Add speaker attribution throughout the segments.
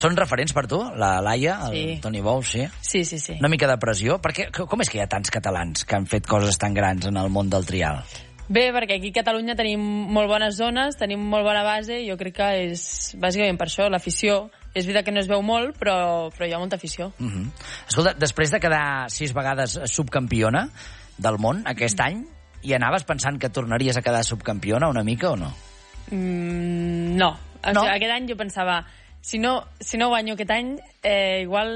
Speaker 1: Són referents per tu? La Laia, el Toni Bou, sí?
Speaker 2: Sí.
Speaker 1: Una mica de pressió? Perquè com és que hi ha tants catalans que han fet coses tan grans en el món del trial?
Speaker 2: Bé, perquè aquí a Catalunya tenim molt bones zones, tenim molt bona base, jo crec que és bàsicament per això, l'afició. És veritat que no es veu molt, però hi ha molta afició.
Speaker 1: Escolta, després de quedar 6 vegades subcampiona del món aquest any, hi anaves pensant que tornaries a quedar subcampiona una mica o no?
Speaker 2: No. O sigui, aquest any jo pensava, si no guanyo aquest any, igual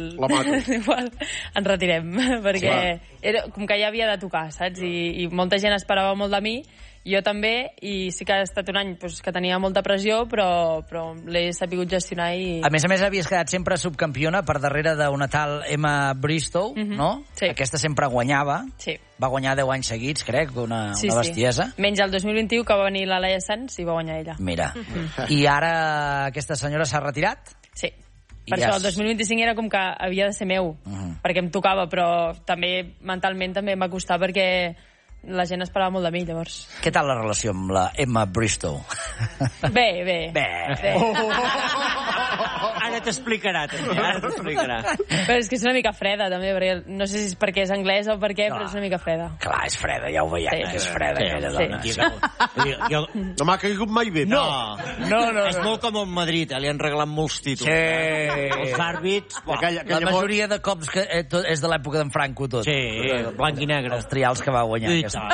Speaker 2: ens retirem, perquè com que ja havia de tocar, saps? I molta gent esperava molt de mi, jo també, i sí que ha estat un any que tenia molta pressió, però l'he sapigut gestionar i...
Speaker 1: A més, havies quedat sempre subcampiona per darrere d'una tal Emma Bristow, no?
Speaker 2: Sí.
Speaker 1: Aquesta sempre guanyava.
Speaker 2: Sí.
Speaker 1: Va guanyar 10 anys seguits, crec, una bestiesa.
Speaker 2: Menys el 2021, que va venir la Laia Sanz i va guanyar ella.
Speaker 1: Mira. I ara aquesta senyora s'ha retirat?
Speaker 2: Sí. Per això, el 2025 era com que havia de ser meu, perquè em tocava, però també mentalment també em va costar perquè la gent esperava molt de mi, llavors.
Speaker 1: Què tal la relació amb la Emma Bristow?
Speaker 2: Bé.
Speaker 3: Ara t'explicarà,
Speaker 2: Però és que és una mica freda, també, perquè no sé si és perquè és anglesa o per què, però és una mica freda.
Speaker 1: Clar, és freda, ja ho veiem, que és freda, aquella dona.
Speaker 4: No m'ha caigut mai bé.
Speaker 3: No. És molt com en Madrid, li han regalat molts títols.
Speaker 1: Sí.
Speaker 3: Els àrbits...
Speaker 1: La majoria de cops és de l'època d'en Franco, tot.
Speaker 3: Sí, blanc i negre.
Speaker 1: Els trials que va guanyar.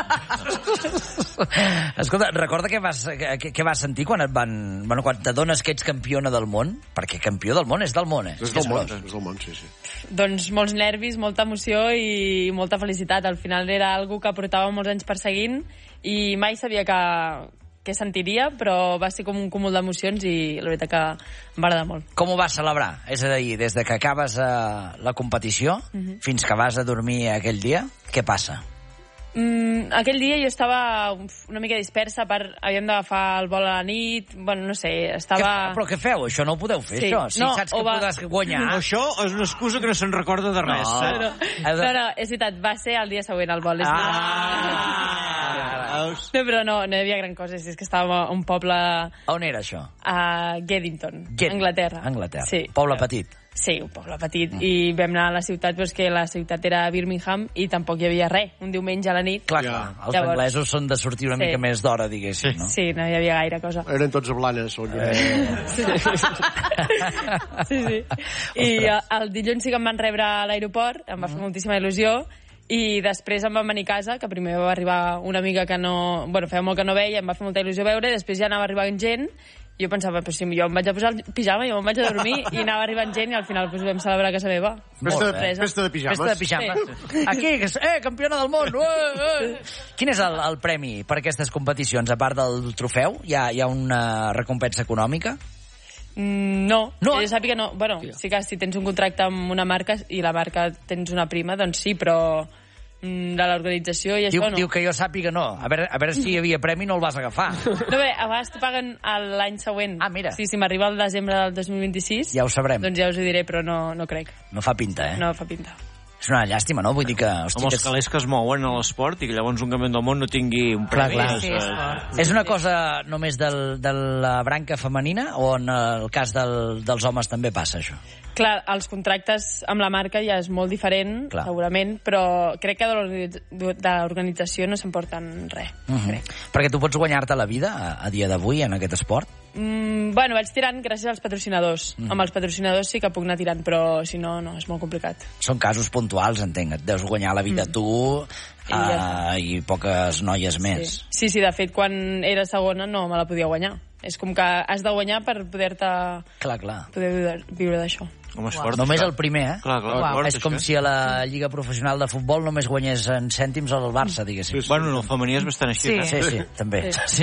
Speaker 1: Escolta, recorda què vas sentir quan quan t'adones que ets campiona del món? Perquè campió del món és del món,
Speaker 4: És del món, sí.
Speaker 2: Doncs molts nervis, molta emoció i molta felicitat. Al final era algo que portava molts anys perseguint i mai sabia què sentiria, però va ser com un cúmul d'emocions i la veritat que em va agradar molt.
Speaker 1: Com ho vas celebrar? És a dir, des de que acabes la competició fins que vas a dormir aquell dia, què passa?
Speaker 2: Aquell dia jo estava una mica dispersa, havíem d'agafar el vol a la nit, bueno, no sé, estava...
Speaker 1: Però què feu? Això no ho podeu fer, això? Si saps que podràs guanyar...
Speaker 3: Això és una excusa que no se'n recorda de res.
Speaker 2: No, és veritat, va ser el dia següent el vol. No, però no hi havia gran cosa, és que estàvem a un poble...
Speaker 1: On era això?
Speaker 2: A Geddington, Anglaterra.
Speaker 1: Sí. Poble petit.
Speaker 2: Sí, un poble petit. I vam anar a la ciutat, però és que la ciutat era Birmingham i tampoc hi havia res. Un diumenge a la nit.
Speaker 1: Clar. Els anglesos són de sortir una mica més d'hora, diguéssim, no?
Speaker 2: Sí, no hi havia gaire cosa.
Speaker 4: Eren tots a Blanes.
Speaker 2: Sí. I el dilluns sí que em van rebre a l'aeroport, em va fer moltíssima il·lusió, i després em van venir a casa, que primer va arribar una amiga que no... Bueno, feia molt que no veia, em va fer molta il·lusió veure, i després ja anava arribant gent, i jo pensava, però si jo em vaig a posar el pijama, jo me'n vaig a dormir, i anava arribant gent, i al final vam celebrar a casa meva.
Speaker 4: Festa de pijames.
Speaker 1: Festa de pijames. Sí. Aquí, campiona del món! Quin és el premi per aquestes competicions? A part del trofeu, hi ha una recompensa econòmica?
Speaker 2: No, jo sàpiga que no. Bueno, sí que si tens un contracte amb una marca i la marca tens una prima, doncs sí, però de l'organització i això no.
Speaker 1: Diu que jo sàpiga no. A veure si hi havia premi no el vas agafar.
Speaker 2: No, bé, a vegades t'ho paguen l'any següent.
Speaker 1: Ah, mira.
Speaker 2: Sí, si m'arriba el desembre del 2026...
Speaker 1: Ja ho sabrem.
Speaker 2: Doncs ja us ho diré, però no crec.
Speaker 1: No fa pinta,
Speaker 2: No fa pinta.
Speaker 1: És una llàstima, no? Vull dir que...
Speaker 3: Amb els calés que es mouen a l'esport i que llavors un campió del món no tingui un premi.
Speaker 1: Clar. És una cosa només de la branca femenina o en el cas dels homes també passa això?
Speaker 2: Clar, els contractes amb la marca ja és molt diferent, segurament, però crec que de l'organització no s'emporten res.
Speaker 1: Perquè tu pots guanyar-te la vida a dia d'avui en aquest esport?
Speaker 2: Bueno, vaig tirant gràcies als patrocinadors. Amb els patrocinadors sí que puc anar tirant, però si no, és molt complicat.
Speaker 1: Són casos puntuals, entenc. Et deus guanyar la vida tu i poques noies més.
Speaker 2: Sí, de fet, quan era segona no me la podia guanyar. És com que has de guanyar per poder-te... poder viure d'això.
Speaker 1: Només el primer, eh?
Speaker 3: Clar.
Speaker 1: És com si a la Lliga Professional de Futbol només guanyés en cèntims al Barça, diguéssim.
Speaker 3: Bueno, en el femení és bastant així.
Speaker 1: Sí, també. Sí.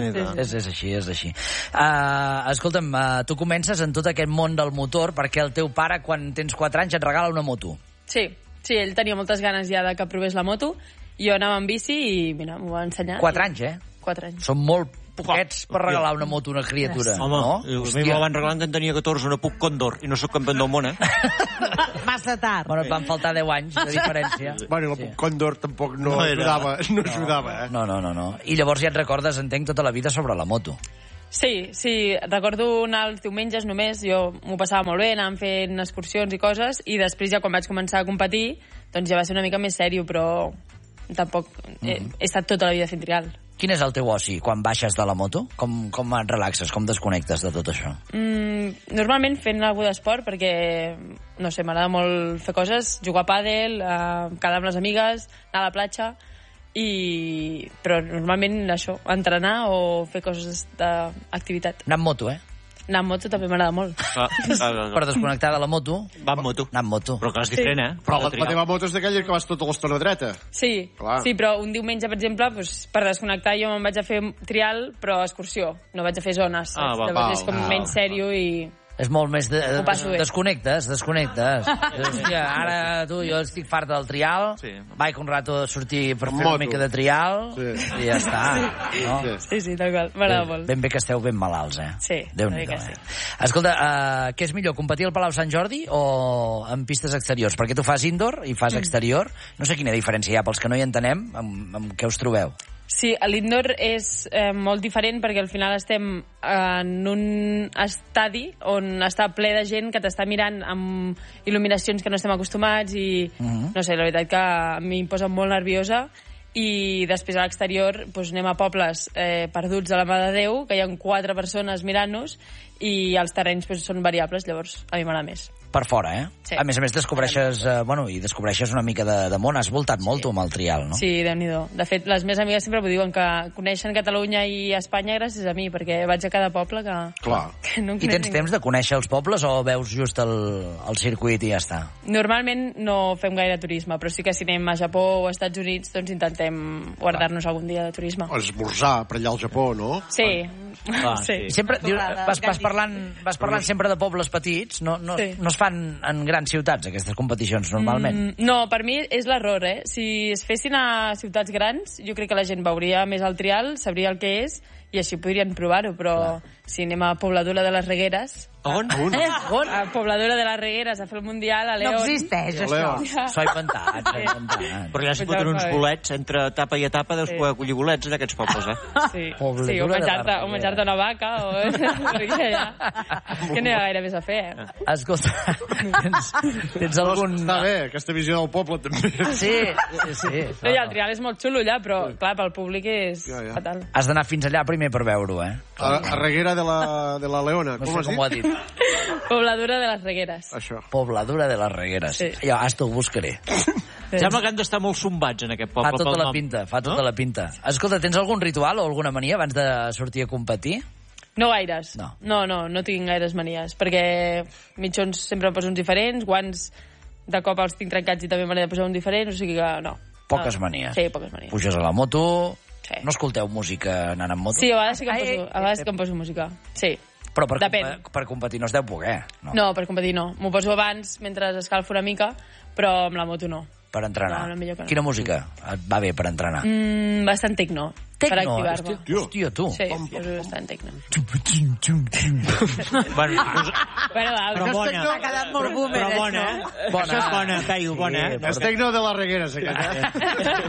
Speaker 1: És així. Escolta'm, tu comences en tot aquest món del motor perquè el teu pare, quan tens 4 anys, et regala una moto.
Speaker 2: Sí, ell tenia moltes ganes ja de que provés la moto. Jo anava en bici i, mira, m'ho va ensenyar.
Speaker 1: 4 anys, eh?
Speaker 2: 4 anys.
Speaker 1: Són molt poquets per regalar una moto a una criatura.
Speaker 3: Home, a mi me la van regalar quan tenia 14, una Puig Condor, i no sóc campió del món,
Speaker 5: Massa tard.
Speaker 1: Bueno, et van faltar 10 anys de diferència.
Speaker 4: Bueno, la Puig Condor tampoc no ajudava. No.
Speaker 1: I llavors ja et recordes, entenc, tota la vida sobre la moto.
Speaker 2: Sí, recordo anar els diumenges només, jo m'ho passava molt bé, anàvem fent excursions i coses, i després ja quan vaig començar a competir, doncs ja va ser una mica més sèrio, però tampoc he estat tota la vida fent trial.
Speaker 1: Quin és el teu oci quan baixes de la moto? Com et relaxes, com desconnectes de tot això?
Speaker 2: Normalment fent alguna d'esport, perquè, no sé, m'agrada molt fer coses, jugar a pàdel, quedar amb les amigues, anar a la platja, però normalment això, entrenar o fer coses d'activitat.
Speaker 1: Anar amb moto,
Speaker 2: Anar amb moto també m'agrada molt.
Speaker 1: Per desconnectar de la moto.
Speaker 3: Va amb moto.
Speaker 1: Anar amb moto.
Speaker 3: Però clar, és diferent,
Speaker 4: Però la teva moto és d'aquella que vas tota l'estona dreta.
Speaker 2: Sí,
Speaker 4: Clar.
Speaker 2: sí, però un diumenge, per exemple, per desconnectar jo me'n vaig a fer trial, però excursió. No vaig a fer zones. Llavors és com menys sèrio i...
Speaker 1: És molt més...
Speaker 2: Ho passo bé.
Speaker 1: Desconnectes. Hòstia, ara tu, jo estic fart del trial, vaig un rato a sortir per fer una mica de trial, i ja està.
Speaker 2: Sí, tal qual. M'agrada molt.
Speaker 1: Ben bé que esteu ben malalts,
Speaker 2: Sí,
Speaker 1: Déu-n'hi-do, Escolta, què és millor, competir al Palau Sant Jordi o en pistes exteriors? Perquè tu fas indoor i fas exterior. No sé quina diferència hi ha, pels que no hi entenem, amb què us trobeu.
Speaker 2: Sí, l'indoor és molt diferent perquè al final estem en un estadi on està ple de gent que t'està mirant amb il·luminacions que no estem acostumats i no sé, la veritat que a mi em posa molt nerviosa. I després a l'exterior doncs anem a pobles perduts a la mà de Déu, que hi ha 4 persones mirant-nos i els terrenys doncs, són variables, llavors a mi m'agrada més.
Speaker 1: Per fora,
Speaker 2: Sí.
Speaker 1: A més descobreixes, descobreixes una mica de món. Has voltat molt tu amb el trial, no?
Speaker 2: Sí, Déu-n'hi-do. De fet, les meves amigues sempre m'ho diuen, que coneixen Catalunya i Espanya gràcies a mi, perquè vaig a cada poble que no
Speaker 1: I tens temps de conèixer els pobles o veus just el circuit i ja està?
Speaker 2: Normalment no fem gaire turisme, però sí que si anem a Japó o als Estats Units, doncs intentem guardar-nos algun dia de turisme.
Speaker 4: O esmorzar per allà al Japó, no?
Speaker 2: Sí.
Speaker 1: I sempre vas parlant sempre de pobles petits, no es fan en grans ciutats aquestes competicions normalment?
Speaker 2: No, per mi és l'error, Si es fessin a ciutats grans, jo crec que la gent veuria més el trial, sabria el que és i així podrien provar-ho, però si anem a Pobladura de les Regueres...
Speaker 3: On?
Speaker 2: A Pobladura de les Regueres a fer el Mundial a León.
Speaker 5: No existeix, això.
Speaker 1: S'ho ha inventat.
Speaker 3: Però ja s'hi foten uns bolets, entre etapa i etapa deus poder acollir bolets d'aquests pobles,
Speaker 2: Sí, o menjar-te una vaca, o... perquè ja... Que no hi ha gaire més a fer,
Speaker 1: Escolta, tens algun...
Speaker 4: Està bé, aquesta visió del poble, també.
Speaker 1: Sí.
Speaker 2: No, el trial és molt xulo allà, però, clar, pel públic és fatal.
Speaker 1: Has d'anar fins allà primer per veure-ho,
Speaker 4: A Reguera de la Leona,
Speaker 1: com has dit? Com ho ha dit?
Speaker 2: Pobladura de les Regueres.
Speaker 4: Això.
Speaker 1: Pobladura de les Regueres. Ja, ho buscaré.
Speaker 3: Sembla que han d'estar molt sombats en aquest poble.
Speaker 1: Fa tota la pinta. Escolta, tens algun ritual o alguna mania abans de sortir a competir?
Speaker 2: No gaires. No tinc gaires manies, perquè mitjons sempre em poso uns diferents, guants de cop els tinc trencats i també m'he de posar un diferent, o sigui que no.
Speaker 1: Poques manies.
Speaker 2: Sí, poques manies.
Speaker 1: Puges a la moto... No escolteu música anant amb moto?
Speaker 2: Sí, a vegades que em poso música. Sí.
Speaker 1: Però per competir no es deu poder.
Speaker 2: No, per competir no. M'ho poso abans, mentre escalfo una mica, però amb la moto no.
Speaker 1: Per entrenar.
Speaker 2: No.
Speaker 1: Quina música et va bé per entrenar?
Speaker 2: Bastant tecno. Per activar-me.
Speaker 1: Hòstia, tu.
Speaker 2: Sí, jo soy bastant tecno.
Speaker 3: Però bona.
Speaker 5: Ha quedat molt boomer,
Speaker 3: Però bona, Això és bona, Peyu, bona,
Speaker 4: És tecno de les Regueres, aquest,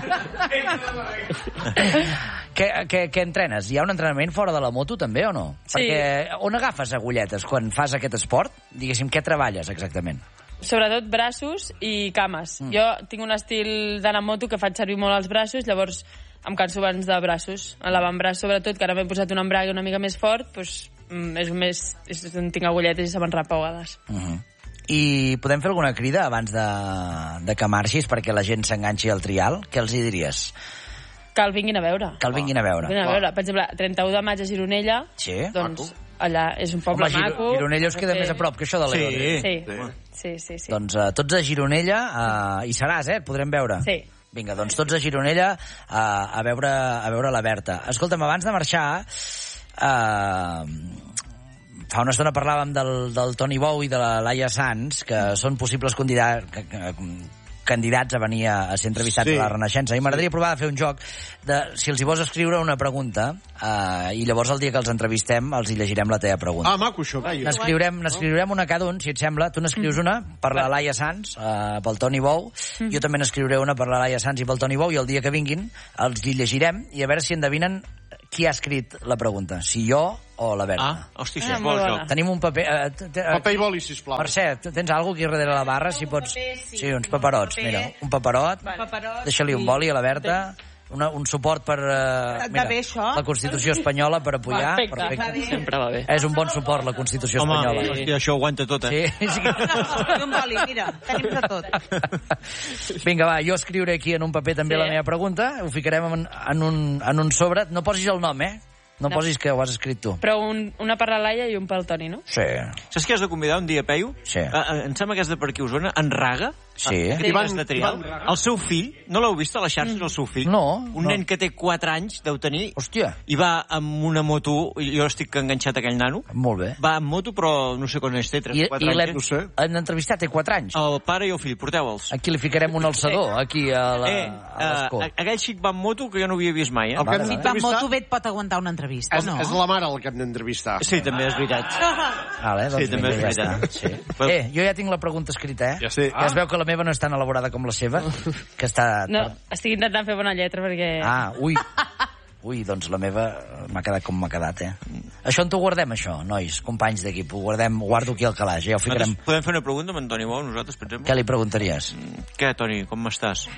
Speaker 1: Què entrenes? Hi ha un entrenament fora de la moto, també, o no?
Speaker 2: Sí.
Speaker 1: Perquè on agafes agulletes quan fas aquest esport? Diguéssim, què treballes exactament?
Speaker 2: Sobretot braços i cames. Jo tinc un estil d'anar amb moto que faig servir molt els braços, llavors em canso abans de braços. A l'avantbraç, sobretot, que ara m'he posat un embrague una mica més fort, doncs tinc agulletes i se m'enrapa a vegades.
Speaker 1: I podem fer alguna crida abans de que marxis perquè la gent s'enganxi al trial? Què els hi diries?
Speaker 2: Que el vinguin a veure.
Speaker 1: Que el vinguin a veure.
Speaker 2: Per exemple, 31 de maig a Gironella, doncs allà és un poble maco.
Speaker 1: Gironella us queda més a prop que això de l'Ebre.
Speaker 2: Sí.
Speaker 1: Doncs tots a Gironella, hi seràs, podrem veure.
Speaker 2: Sí.
Speaker 1: Vinga, doncs tots a Gironella a veure la Berta. Escolta'm, abans de marxar, fa una estona parlàvem del Toni Bou i de la Laia Sanz, que són possibles candidats a venir a ser entrevistats a la Renaixença. I m'agradaria provar de fer un joc de si els hi vols escriure una pregunta i llavors el dia que els entrevistem els hi llegirem la teva pregunta.
Speaker 4: Maco, això, Peyu.
Speaker 1: N'escriurem una cada un, si et sembla. Tu n'escrius una per la Laia Sanz, pel Toni Bou. Jo també n'escriuré una per la Laia Sanz i pel Toni Bou, i el dia que vinguin els hi llegirem i a veure si endevinen qui ha escrit la pregunta, si jo o la Berta.
Speaker 3: Hòstia, això és bo, això.
Speaker 1: Tenim un paper...
Speaker 4: Paper i boli, sisplau.
Speaker 1: Mercè, tens alguna cosa aquí darrere la barra, si pots... Sí, uns paperots, mira, un paperot. Deixa-li un boli a la Berta. Un suport per la Constitució espanyola per apoyar.
Speaker 2: Perfecte. Sempre va bé.
Speaker 1: És un bon suport, la Constitució espanyola.
Speaker 3: Home, hòstia, això ho aguanta tot,
Speaker 1: Sí.
Speaker 5: Un boli, mira, tenim de tot.
Speaker 1: Vinga, va, jo escriuré aquí en un paper també la meva pregunta, ho ficarem en un sobre. No posis el nom, No posis que ho has escrit tu.
Speaker 2: Però una per la Laia i un pel Toni, no?
Speaker 1: Sí.
Speaker 3: Saps qui has de convidar un dia, Peyu?
Speaker 1: Sí.
Speaker 3: Em sembla que és de per aquí, Osona, en Raga.
Speaker 1: Sí.
Speaker 3: De Trial. El seu fill, no l'heu vist a la xarxa, el seu fill?
Speaker 1: No.
Speaker 3: Un nen que té 4 anys, deu tenir.
Speaker 1: Hòstia.
Speaker 3: I va amb una moto, jo estic enganxat a aquell nano.
Speaker 1: Molt bé.
Speaker 3: Va amb moto, però no sé quan és, té 3 o 4 anys.
Speaker 4: no sé.
Speaker 1: L'hem entrevistat, té 4 anys.
Speaker 3: El pare i el fill, porteu-los.
Speaker 1: Aquí li ficarem un alçador, aquí a l'escó.
Speaker 3: Aquell xic va amb moto que jo no havia vist mai,
Speaker 4: El que hem
Speaker 5: Si va amb moto bé et pot aguantar una entrevista, no?
Speaker 4: És la mare el que hem d'entrevistar.
Speaker 3: Sí, també és veritat.
Speaker 1: Vale, doncs
Speaker 3: Sí, també és
Speaker 1: vinga,
Speaker 3: veritat.
Speaker 1: ja està. Sí. Jo ja tinc la pregunta escrita,
Speaker 4: Ja sé.
Speaker 1: Ja es veu que la meva no és tan elaborada com la seva, que està...
Speaker 2: No, estic intentant fer bona lletra perquè...
Speaker 1: Ui, doncs la meva m'ha quedat com m'ha quedat, Això on t'ho guardem, això, nois, companys d'equip? Ho guardo aquí al calaix, ja ho ficarem...
Speaker 3: Podem fer una pregunta amb en Toni Bou, nosaltres, per exemple?
Speaker 1: Què li preguntaries?
Speaker 3: Què, Toni, com estàs?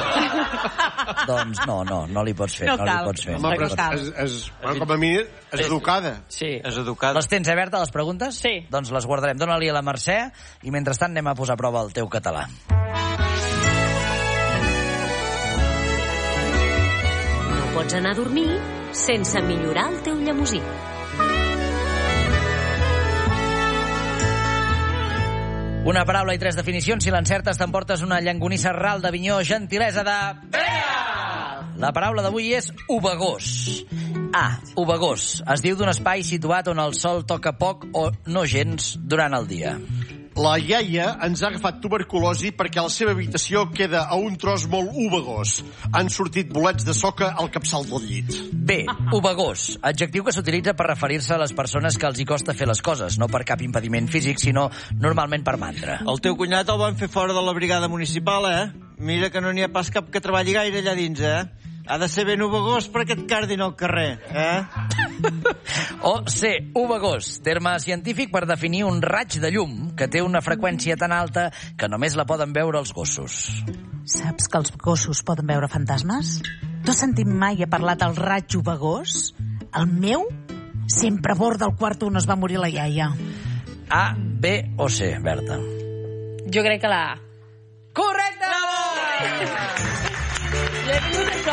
Speaker 1: Doncs no li pots fer,
Speaker 5: No
Speaker 1: no li
Speaker 5: cal.
Speaker 1: pots fer.
Speaker 4: Home, però com a mínim és educada.
Speaker 2: Sí.
Speaker 3: És educada.
Speaker 1: Les tens, Berta, les preguntes?
Speaker 2: Sí.
Speaker 1: Doncs les guardarem. Dóna-li a la Mercè i mentrestant anem a posar a prova el teu català.
Speaker 6: No pots anar a dormir sense millorar el teu llemosí.
Speaker 1: Una paraula i 3 definicions. Si l'encertes, t'emportes una llangonissa ral d'Avinyó, gentilesa de... La paraula d'avui és ubegós. Ubegós. Es diu d'un espai situat on el sol toca poc o no gens durant el dia.
Speaker 4: La iaia ens ha agafat tuberculosi perquè la seva habitació queda a un tros molt ubegós. Han sortit bolets de soca al capçal del llit.
Speaker 1: Bé, ubegós. Adjectiu que s'utilitza per referir-se a les persones que els hi costa fer les coses, no per cap impediment físic, sinó normalment per mandra.
Speaker 3: El teu cunyat el van fer fora de la brigada municipal, Mira que no n'hi ha pas cap que treballi gaire allà dins, Ha de ser ben ubegós perquè et cardin al carrer,
Speaker 1: O C, ubegós, terme científic per definir un raig de llum que té una freqüència tan alta que només la poden veure els gossos.
Speaker 5: Saps que els gossos poden veure fantasmes? Tu has sentit mai a parlar del raig ubegós? El meu sempre aborda el quarto on es va morir la iaia.
Speaker 1: A, B o C, Berta?
Speaker 2: Jo crec que la A.
Speaker 1: Correcte!
Speaker 2: Jo he tingut això,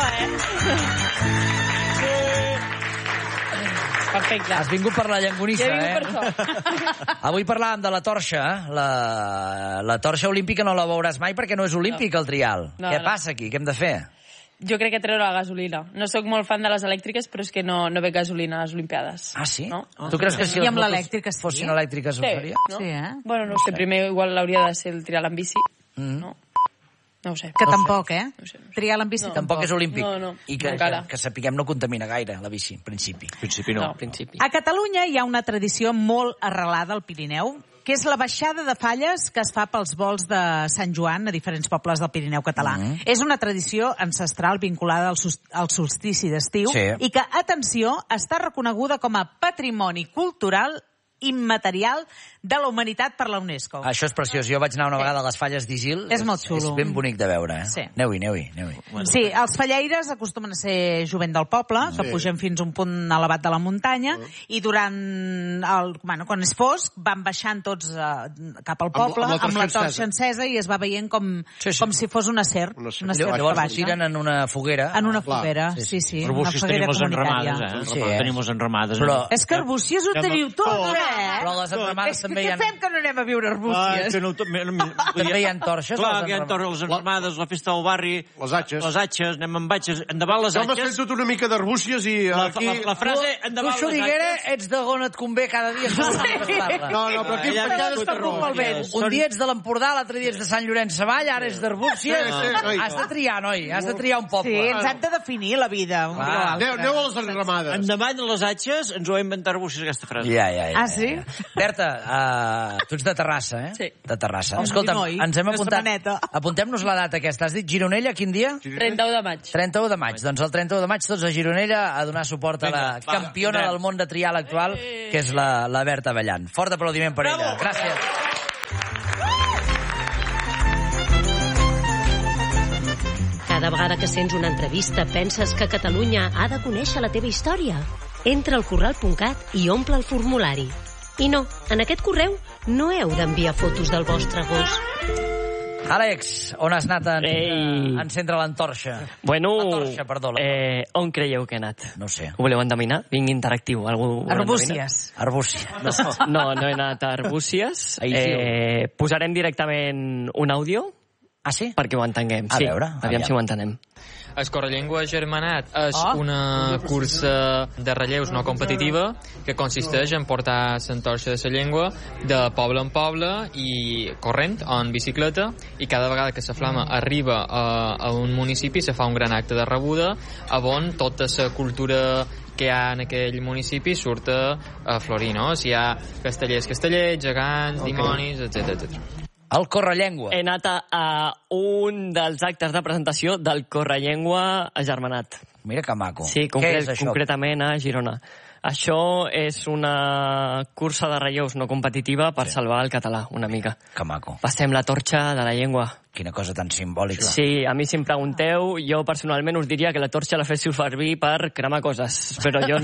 Speaker 2: Perfecte.
Speaker 1: Has vingut per la llangonissa,
Speaker 2: Jo he vingut per això.
Speaker 1: Avui parlàvem de la torxa. La torxa olímpica no la veuràs mai perquè no és olímpic, el trial.
Speaker 2: No,
Speaker 1: Què
Speaker 2: no.
Speaker 1: passa aquí? Què hem de fer?
Speaker 2: Jo crec que treure la gasolina. No sóc molt fan de les elèctriques, però és que no ve gasolina a les Olimpiades.
Speaker 1: Ah, sí?
Speaker 2: No?
Speaker 1: Tu creus que si
Speaker 5: I
Speaker 1: les
Speaker 5: amb
Speaker 1: motos
Speaker 5: l'elèctrica sí?
Speaker 1: fossin elèctriques ho faria?
Speaker 2: no?
Speaker 5: Sí,
Speaker 2: Bueno, no sé, primer igual l'hauria de ser el trial en bici. No? No ho sé.
Speaker 5: Que tampoc,
Speaker 2: No sé.
Speaker 5: Trial en bici
Speaker 1: Tampoc és olímpic.
Speaker 2: No,
Speaker 1: I que
Speaker 2: encara.
Speaker 1: sapiguem no contamina gaire, la bici, en principi.
Speaker 3: En principi no.
Speaker 2: En principi.
Speaker 5: A Catalunya hi ha una tradició molt arrelada al Pirineu, que és la baixada de falles que es fa pels vols de Sant Joan a diferents pobles del Pirineu català. És una tradició ancestral vinculada al solstici d'estiu i que, atenció, està reconeguda com a patrimoni cultural immaterial de la humanitat per la UNESCO.
Speaker 1: Això és preciós. Jo vaig anar una vegada a les falles d'Isil.
Speaker 5: És molt xulo.
Speaker 1: És ben bonic de veure,
Speaker 5: Sí.
Speaker 1: Aneu-hi.
Speaker 5: Sí, els fallaires acostumen a ser jovent del poble, que pugen fins a un punt elevat de la muntanya, i quan és fosc van baixant tots cap al poble amb la torxa encesa i es va veient com si fos una serp. Una serp que
Speaker 1: Llavors ho
Speaker 5: baixa.
Speaker 1: tiren en una foguera.
Speaker 5: En una foguera, sí.
Speaker 3: Però
Speaker 5: Una
Speaker 3: Arbúcies
Speaker 5: foguera
Speaker 3: tenim les enramades,
Speaker 5: comunitària.
Speaker 3: Tenim les enramades.
Speaker 1: Però,
Speaker 5: És que Arbúcies ho teniu tot,
Speaker 1: però les enramades també hi ha...
Speaker 5: Què fem que no anem a viure a Arbúcies?
Speaker 1: També hi ha torxes?
Speaker 3: Clar, que hi ha torres, les enramades, la festa del barri...
Speaker 4: Les atxes.
Speaker 3: Les atxes, anem amb atxes. Endavant les
Speaker 4: Jo m'has fet
Speaker 3: atxes.
Speaker 4: tot una mica d'Arbúcies i aquí...
Speaker 3: La frase,
Speaker 1: Tu,
Speaker 3: endavant les
Speaker 1: Xuriguera,
Speaker 3: atxes.
Speaker 1: ets d'on et convé cada dia.
Speaker 4: No, però aquí
Speaker 3: Allà
Speaker 4: penjades
Speaker 3: tot
Speaker 4: per
Speaker 3: arreu.
Speaker 4: molt bé.
Speaker 1: Un dia ets de l'Empordà, l'altre dia ets de Sant Llorenç Savall, ara ets d'Arbúcies.
Speaker 4: Sí, noi.
Speaker 1: Has de triar, noi. Has de triar un poble.
Speaker 5: Sí, ens hem de definir la vida. Un dia o altre.
Speaker 4: Aneu a les enramades.
Speaker 3: Endavant les atxes, ens ho ha inventat Arbúcies, aquesta frase.
Speaker 1: Ja.
Speaker 5: Ah, sí?
Speaker 1: Berta, Tu ets de Terrassa, eh?
Speaker 2: Sí.
Speaker 1: De Terrassa.
Speaker 5: Un
Speaker 1: Escolta'm,
Speaker 5: noi,
Speaker 1: ens hem
Speaker 5: una
Speaker 1: apuntat...
Speaker 5: setmaneta.
Speaker 1: Apuntem-nos la data aquesta. Has dit Gironella, quin dia?
Speaker 2: 31 de maig.
Speaker 1: 31 de maig. Doncs el 31 de maig tots a Gironella a donar suport a la campiona del món de trial actual, que és la Berta Bellan. Fort aplaudiment per ella. Gràcies.
Speaker 6: Cada vegada que sents una entrevista penses que Catalunya ha de conèixer la teva història. Entra al corral.cat i omple el formulari. I no, en aquest correu no heu d'enviar fotos del vostre gos.
Speaker 1: Àlex, on has anat a encendre l'antorxa?
Speaker 7: Bueno,
Speaker 1: La torxa,
Speaker 7: on creieu que he anat?
Speaker 1: No sé.
Speaker 7: Ho voleu endevinar? Vinc interactiu. Algú
Speaker 5: Arbúcies.
Speaker 1: Arbúcia.
Speaker 7: No he anat a Arbúcies. Posarem directament un àudio
Speaker 1: Ah, sí?
Speaker 7: perquè ho entenguem.
Speaker 1: A
Speaker 7: Sí,
Speaker 1: veure,
Speaker 7: aviam si ho entenem.
Speaker 8: El Correllengua Germanat és una cursa de relleus no competitiva que consisteix en portar l'antorxa de la llengua de poble en poble i corrent o en bicicleta, i cada vegada que la flama arriba a un municipi se fa un gran acte de rebuda on tota la cultura que hi ha en aquell municipi surt a florir, no? Si hi ha castellers, gegants, dimonis, etc.
Speaker 1: El Correllengua.
Speaker 7: He anat a un dels actes de presentació del Correllengua Agermanat.
Speaker 1: Mira que maco.
Speaker 7: Sí,
Speaker 1: Què és això?
Speaker 7: concretament a Girona. Això és una cursa de relleus no competitiva per salvar el català, una mica.
Speaker 1: Que maco.
Speaker 7: Passem la torxa de la llengua.
Speaker 1: Quina cosa tan simbòlica.
Speaker 7: Sí, a mi si em pregunteu, jo personalment us diria que la torxa la féssiu servir per cremar coses, però jo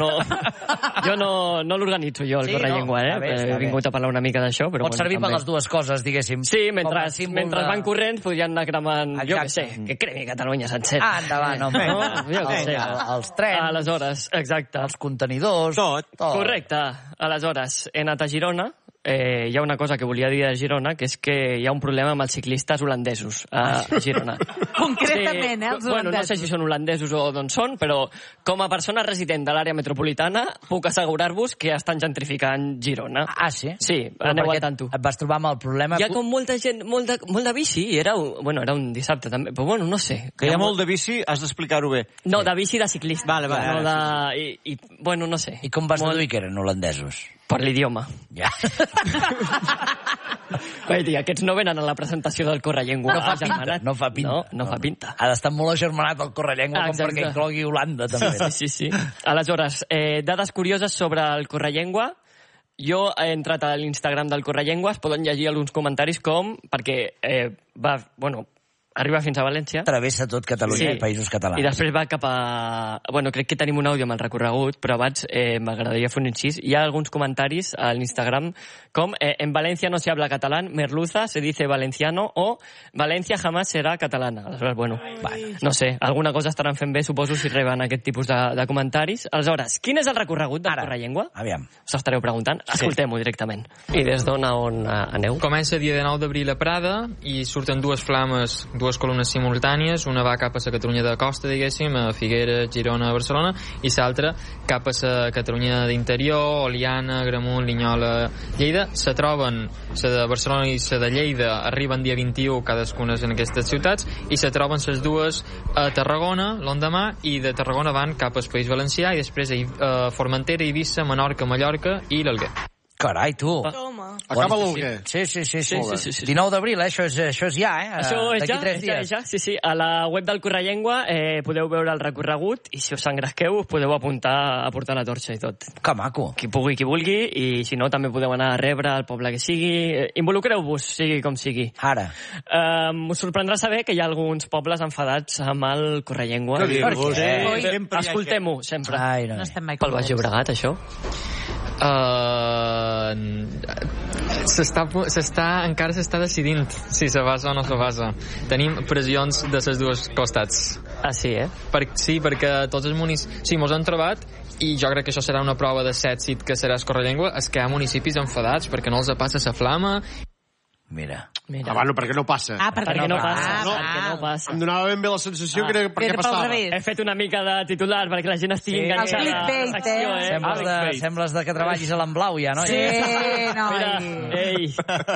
Speaker 7: no l'organitzo jo, el Correllengua, eh? He vingut a parlar una mica d'això, però...
Speaker 1: Pot servir per les dues coses, diguéssim.
Speaker 7: Sí, mentre van corrents podrien anar cremant, jo què sé, que cremi Catalunya sencera.
Speaker 1: Ah, endavant, home.
Speaker 7: Jo què sé.
Speaker 1: Els trens,
Speaker 7: Aleshores, exacte.
Speaker 1: els contenidors... Tot.
Speaker 7: Correcte. Aleshores, he anat a Girona. Hi ha una cosa que volia dir de Girona, que és que hi ha un problema amb els ciclistes holandesos a Girona.
Speaker 5: Concretament, els holandesos.
Speaker 7: Bueno, no sé si són holandesos o d'on són, però com a persona resident de l'àrea metropolitana puc assegurar-vos que estan gentrificant Girona.
Speaker 1: Ah, sí?
Speaker 7: Sí, aneu al tanto.
Speaker 1: Et vas trobar amb el problema...
Speaker 7: Hi ha com molta gent, molt de bici. Era un dissabte també, però bueno, no sé.
Speaker 3: Que hi ha molt de bici, has d'explicar-ho bé.
Speaker 7: No, de bici de ciclista.
Speaker 3: Vale,
Speaker 7: no de... bueno, no sé.
Speaker 1: I com vas deduir que eren holandesos?
Speaker 7: Per l'idioma.
Speaker 1: Ja.
Speaker 7: Vull dir, aquests no venen a la presentació del Correllengua.
Speaker 1: No fa pinta.
Speaker 7: No fa pinta.
Speaker 1: Ha d'estar molt agermanat el Correllengua com perquè inclogui Holanda, també.
Speaker 7: Sí. Aleshores, dades curioses sobre el Correllengua. Jo he entrat a l'Instagram del Correllengua, es poden llegir alguns comentaris com, perquè arriba fins a València.
Speaker 1: Travessa tot Catalunya i Països Catalans.
Speaker 7: I després va cap a... Bueno, crec que tenim un àudio amb el recorregut, però abans m'agradaria fer un incís. Hi ha alguns comentaris a l'Instagram com en València no se habla catalán, merluza se dice valenciano o València jamás serà catalana. Aleshores, bueno, no sé, alguna cosa estaran fent bé, suposo, si reben aquest tipus de comentaris. Aleshores, quin és el recorregut del Correllengua?
Speaker 1: Aviam.
Speaker 7: Us estareu preguntant? Escoltem-ho directament. I des d'on a on aneu?
Speaker 8: Comença dia 19 d'abril a Prada i surten dues flames, dues columnes simultànies, una va cap a la Catalunya de costa, diguéssim, a Figueres, Girona, Barcelona, i l'altra cap a la Catalunya d'interior, Oliana, Gramunt, Linyola, Lleida. Se troben, la de Barcelona i la de Lleida arriben dia 21 cadascuna en aquestes ciutats, i se troben les dues a Tarragona l'endemà, i de Tarragona van cap al País Valencià i després a Formentera, Eivissa, Menorca, Mallorca i l'Alguer.
Speaker 1: Carai, tu.
Speaker 4: Acaba l'Alguer.
Speaker 1: Sí. 19 d'abril, això és ja, eh?
Speaker 7: Això és
Speaker 1: d'aquí 3 dies.
Speaker 7: ja. Sí. A la web del Correllengua podeu veure el recorregut i si us engresqueu us podeu apuntar a portar la torxa i tot.
Speaker 1: Que maco.
Speaker 7: Qui pugui, qui vulgui, i si no també podeu anar a rebre al poble que sigui. Involucreu-vos, sigui com sigui.
Speaker 1: Ara.
Speaker 7: Us sorprendrà saber que hi ha alguns pobles enfadats amb el Correllengua.
Speaker 1: Per què?
Speaker 7: Escoltem-ho, sempre.
Speaker 1: Ai,
Speaker 5: No estem mai
Speaker 7: Pel Baix Llobregat, això?
Speaker 8: Encara s'està decidint si se basa o no se basa. Tenim pressions de les dues costats.
Speaker 7: Ah, sí,
Speaker 8: Sí, perquè tots els municipis... Sí, mos han trobat, i jo crec que això serà una prova de s'èxit que serà el Correllengua, és que hi ha municipis enfadats perquè no els passa la flama.
Speaker 1: Mira.
Speaker 4: Ah, bueno, perquè no passa.
Speaker 7: Perquè no passa.
Speaker 5: Perquè
Speaker 7: no passa.
Speaker 4: Em donava ben bé la sensació que era perquè passava.
Speaker 7: He fet una mica de titular perquè la gent estigui enganxada.
Speaker 5: El clickbait,
Speaker 1: Sembles que treballis a l'Emblau, ja, no?
Speaker 5: Sí, noi.
Speaker 7: Ei.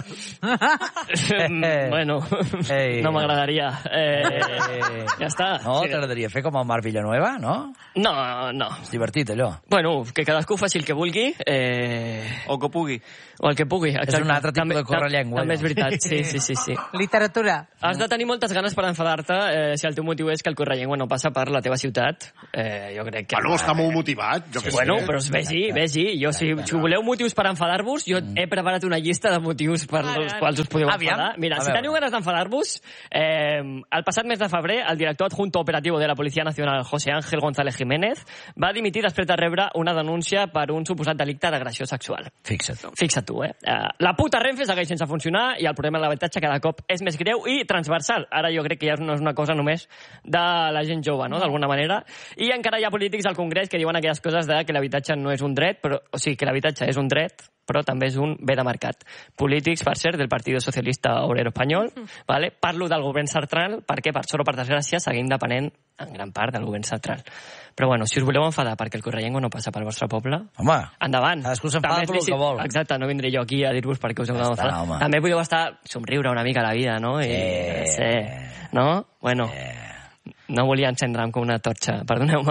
Speaker 7: Bueno, no m'agradaria. Ja està.
Speaker 1: No, t'agradaria fer com el Marc Villanueva, no?
Speaker 7: No.
Speaker 1: És divertit, allò.
Speaker 7: Bueno, que cadascú faci el que vulgui.
Speaker 3: O que pugui.
Speaker 7: O el que pugui.
Speaker 1: És un altre tipus de correllengua.
Speaker 7: També és veritat, sí.
Speaker 5: Literatura.
Speaker 7: Has de tenir moltes ganes per enfadar-te si el teu motiu és que el correllengua no passa per la teva ciutat. Jo crec que...
Speaker 4: Bueno, està molt motivat.
Speaker 7: Bueno, però vegi. Jo, si voleu motius per enfadar-vos, jo he preparat una llista de motius per els quals us podeu enfadar. Mira, si teniu ganes d'enfadar-vos, el passat mes de febrer, el director adjunto operativo de la Policía Nacional, José Ángel González Jiménez, va dimitir després de rebre una denúncia per un suposat delicte d'agressió sexual. Fixa't tu, La puta Renfe segueix sense funcionar i el problema de l'habitatge cada cop és més greu i transversal. Ara jo crec que ja no és una cosa només de la gent jove, no?, d'alguna manera. I encara hi ha polítics al Congrés que diuen aquelles coses de que l'habitatge no és un dret, o sigui, que l'habitatge és un dret, però també és un bé de mercat. Polítics, per cert, del Partido Socialista Obrero Espanyol, vale? Parlo del govern central perquè, per sort o per desgràcia, seguim depenent en gran part del govern central. Però bueno, si us voleu enfadar perquè el correllengua no passa pel vostre poble,
Speaker 1: home,
Speaker 7: endavant.
Speaker 1: Cadascú s'enfada pel que vol.
Speaker 7: Exacte, no vindré jo aquí a dir-vos per què us heu d'enfadar. També podeu somriure una mica a la vida, no? No? Bueno... No volia encendre'm com una torxa, perdoneu-me.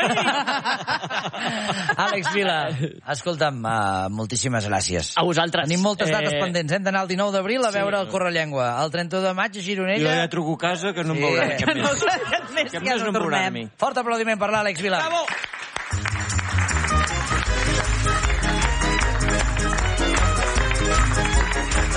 Speaker 1: Àlex Vila, escolta'm, moltíssimes gràcies.
Speaker 7: A vosaltres.
Speaker 1: Tenim moltes dates pendents, hem d'anar el 19 d'abril a veure el Correllengua. El 31 de maig a Gironella...
Speaker 3: Jo ja truco a casa que no em veurà cap mes.
Speaker 5: Cap mes no em veurà a mi.
Speaker 1: Fort aplaudiment per l'Àlex Vila. Bravo!